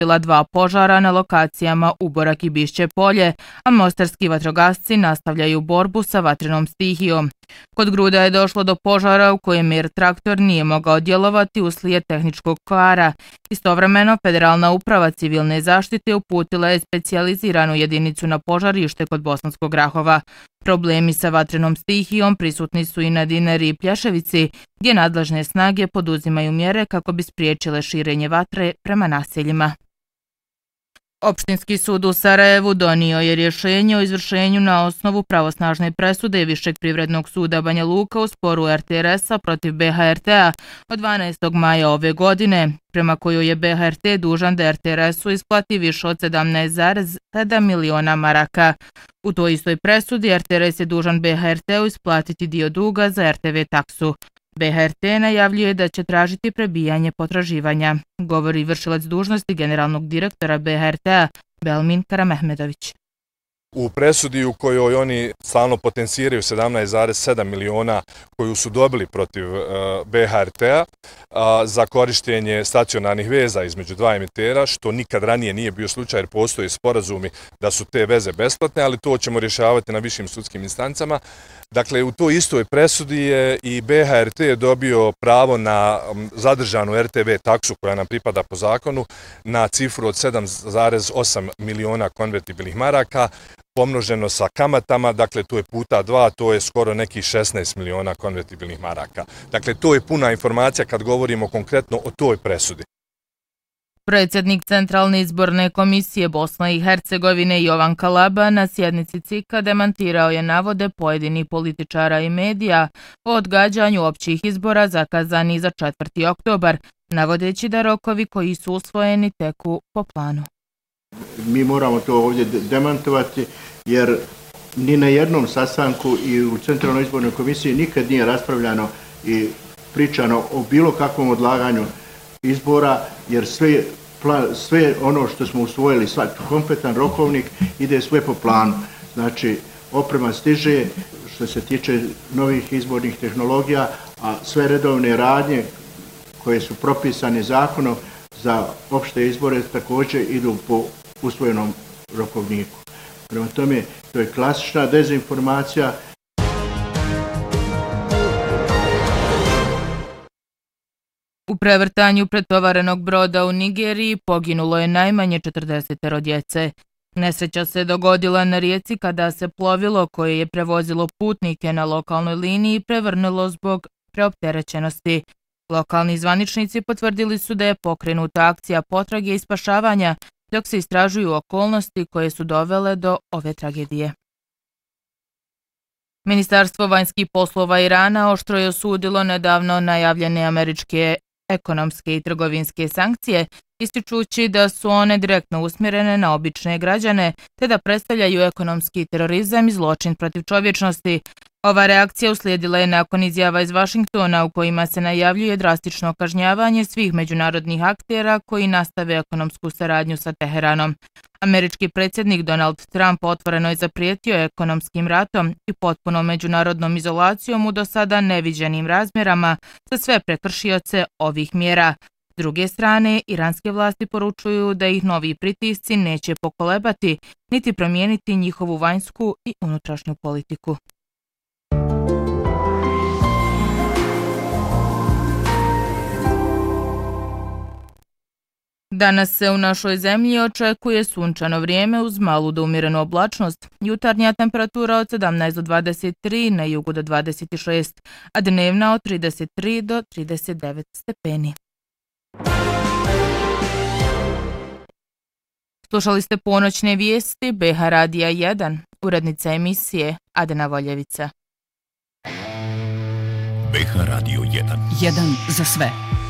potopila 2 požara na lokacijama Uborak i Bišće polje, a mostarski vatrogasci nastavljaju borbu sa vatrenom stihijom. Kod Gruda je došlo do požara u kojem jer traktor nije mogao djelovati uslijed tehničkog kvara. Istovremeno, Federalna uprava civilne zaštite uputila je specijaliziranu jedinicu na požarište kod Bosanskog Grahova. Problemi sa vatrenom stihijom prisutni su i na Dinari i Plješevici, gdje nadležne snage poduzimaju mjere kako bi spriječile širenje vatre prema naseljima. Opštinski sud u Sarajevu donio je rješenje o izvršenju na osnovu pravosnažne presude Višeg privrednog suda Banja Luka u sporu RTRS-a protiv BHRT-a od 12. maja ove godine, prema kojoj je BHRT dužan da RTRS-u isplati više od 17,7 miliona maraka. U toj istoj presudi RTRS je dužan BHRT-u isplatiti dio duga za RTV taksu. BHRT najavljuje da će tražiti prebijanje potraživanja, govori vršilac dužnosti generalnog direktora BHRT-a Belmin Karamehmedović. U presudi u kojoj oni stalno potenciraju 17,7 miliona koju su dobili protiv BHRT-a za korištenje stacionarnih veza između 2 emitera, što nikad ranije nije bio slučaj jer postoje sporazumi da su te veze besplatne, ali to ćemo rješavati na višim sudskim instancama. Dakle, u toj istoj presudi je i BHRT dobio pravo na zadržanu RTV taksu koja nam pripada po zakonu na cifru od 7,8 miliona konvertibilnih maraka, pomnoženo sa kamatama, dakle to je puta 2, to je skoro nekih 16 miliona konvertibilnih maraka. Dakle, to je puna informacija kad govorimo konkretno o toj presudi. Predsjednik Centralne izborne komisije Bosne i Hercegovine Jovan Kalaba na sjednici CIK-a demantirao je navode pojedinih političara i medija o odgađanju općih izbora zakazani za 4. oktobar, navodeći da rokovi koji su usvojeni teku po planu. Mi moramo to ovdje demantovati jer ni na jednom sastanku i u Centralnoj izbornoj komisiji nikad nije raspravljano i pričano o bilo kakvom odlaganju izbora, jer sve ono što smo usvojili, svaki kompletan rokovnik ide sve po planu. Znači, oprema stiže što se tiče novih izbornih tehnologija, a sve redovne radnje koje su propisane zakonom za opšte izbore također idu po usvojenom rokovniku. Prema tome, to je klasična dezinformacija. U prevrtanju pretovarenog broda u Nigeriji poginulo je najmanje 40 djece. Nesreća se dogodila na rijeci kada se plovilo koje je prevozilo putnike na lokalnoj liniji prevrnulo zbog preopterećenosti. Lokalni zvaničnici potvrdili su da je pokrenuta akcija potrage i spašavanja, dok se istražuju okolnosti koje su dovele do ove tragedije. Ministarstvo vanjskih poslova Irana oštro je osudilo nedavno najavljene američke ekonomske i trgovinske sankcije, ističući da su one direktno usmjerene na obične građane, te da predstavljaju ekonomski terorizam i zločin protiv čovječnosti. Ova reakcija uslijedila je nakon izjava iz Vašingtona u kojima se najavljuje drastično kažnjavanje svih međunarodnih aktera koji nastave ekonomsku saradnju sa Teheranom. Američki predsjednik Donald Trump otvoreno je zaprijetio ekonomskim ratom i potpunom međunarodnom izolacijom u do sada neviđenim razmjerama za sve prekršioce ovih mjera. S druge strane, iranske vlasti poručuju da ih novi pritisci neće pokolebati niti promijeniti njihovu vanjsku i unutrašnju politiku. Danas se u našoj zemlji očekuje sunčano vrijeme uz malu do umjerenu oblačnost. Jutarnja temperatura od 17 do 23, na jugu do 26, a dnevna od 33 do 39 stepeni. Slušali ste ponoćne vijesti BH Radija 1, urednica emisije Adena Voljevica. BH Radio 1. 1 za sve.